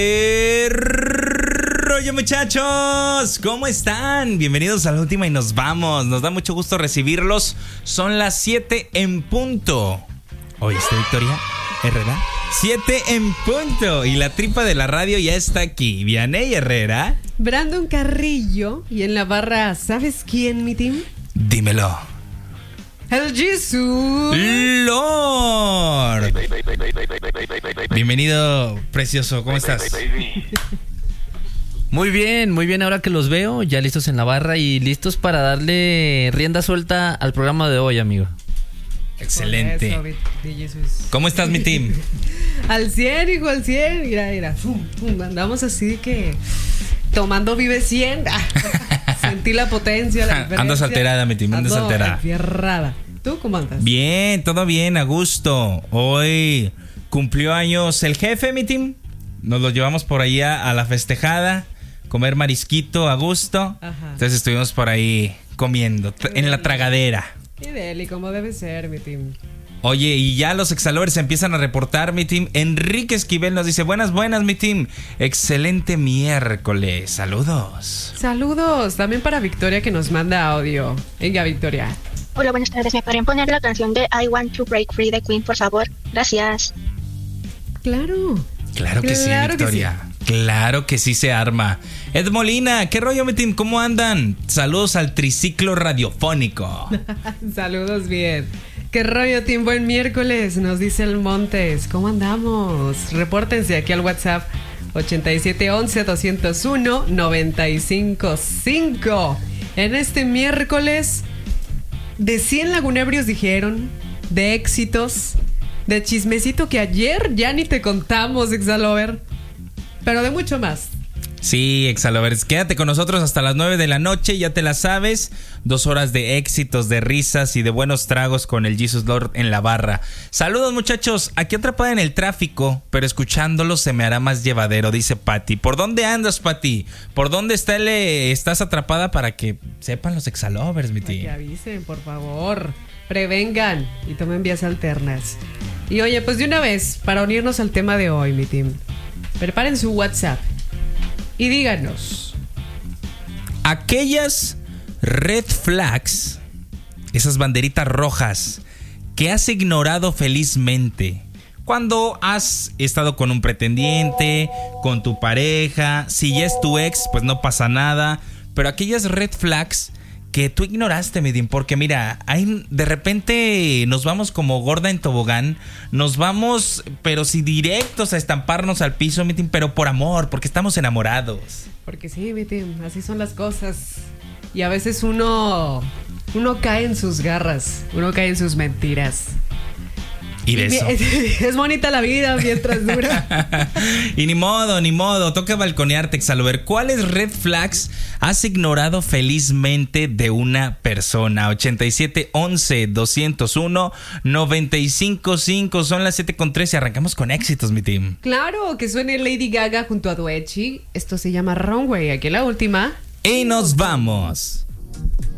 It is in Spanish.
Rollo, muchachos, ¿cómo están? Bienvenidos a la última y nos vamos. Nos da mucho gusto recibirlos. Son las 7 en punto. ¿Oíste, Victoria Herrera? 7 en punto. Y la tripa de la radio ya está aquí. Vianey Herrera, Brandon Carrillo. Y en la barra, ¿sabes quién, mi team? dímelo. El Jesus Lord. Bienvenido, precioso. ¿Cómo estás? Muy bien, ahora que los veo, ya listos en la barra y listos para darle rienda suelta al programa de hoy, amigo. Excelente. Eso, mi Jesus. ¿Cómo estás, mi team? Al 100, hijo, al 100. Mira. Andamos así que tomando Vive 100. Sentí la potencia, la diferencia. Andas alterada, mi team, andas alterada. Enfierrada. ¿Tú cómo andas? Bien, todo bien, a gusto. Hoy cumplió años el jefe, mi team. Nos lo llevamos por ahí a la festejada, comer marisquito a gusto. Ajá. Entonces estuvimos por ahí comiendo, en la tragadera. Y Deli, como debe ser, mi team. Oye, y ya los exalovers empiezan a reportar, mi team. Enrique Esquivel nos dice, buenas, mi team. Excelente miércoles, saludos. Saludos, también para Victoria que nos manda audio. Venga, Victoria. Hola, buenas tardes. ¿Me podrían poner la canción de I Want to Break Free de Queen, por favor? Gracias. Claro. Claro que sí, Claro que Victoria. Claro que sí se arma. Ed Molina, ¿qué rollo, mi team? ¿Cómo andan? Saludos al triciclo radiofónico. Saludos, bien. ¿Qué rollo, team? Buen miércoles, nos dice el Montes. ¿Cómo andamos? Repórtense aquí al WhatsApp 8711-201-955. En este miércoles, de 100 lagunebrios dijeron, de éxitos, de chismecito que ayer ya ni te contamos, Exalover, pero de mucho más. Sí, Exalovers, quédate con nosotros hasta las 9 de la noche, ya te la sabes. 2 horas de éxitos, de risas y de buenos tragos con el Jesus Lord en la barra. Saludos, muchachos, aquí atrapada en el tráfico, pero escuchándolo se me hará más llevadero, dice Pati. ¿Por dónde andas, Pati? ¿Por dónde estás atrapada para que sepan los Exalovers, mi Para que tío? avisen, por favor. Prevengan y tomen vías alternas. Y oye, pues de una vez, para unirnos al tema de hoy, mi team, preparen su WhatsApp y díganos. Aquellas red flags, esas banderitas rojas que has ignorado felizmente cuando has estado con un pretendiente, con tu pareja. Si ya es tu ex, pues no pasa nada. Pero aquellas red flags que tú ignoraste, Midim, porque mira, hay, de repente nos vamos como gorda en tobogán, nos vamos, pero sí directos a estamparnos al piso, Midim, pero por amor, porque estamos enamorados. Porque sí, mi team, así son las cosas. Y a veces uno cae en sus garras, uno cae en sus mentiras. Y de eso. Es bonita la vida mientras dura. Y ni modo, toca balconearte, Exalover. ¿Cuáles red flags has ignorado felizmente de una persona? 8711-201-955. Son las 7:13 y arrancamos con éxitos, mi team. Claro, que suene Lady Gaga junto a Doechii. Esto se llama Runway, aquí la última. Y nos vamos.